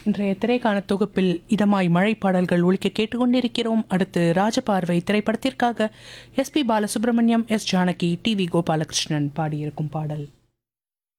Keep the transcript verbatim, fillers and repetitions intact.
இன்றைய திரைக்கான தொகுப்பில் இதமாய் மழை பாடல்கள் ஒலிக்க கேட்டுக்கொண்டிருக்கிறோம். அடுத்து ராஜபார்வை திரைப்படத்திற்காக S B Balasubramaniam, S Janaki, T V Gopalakrishnan பாடியிருக்கும் பாடல்.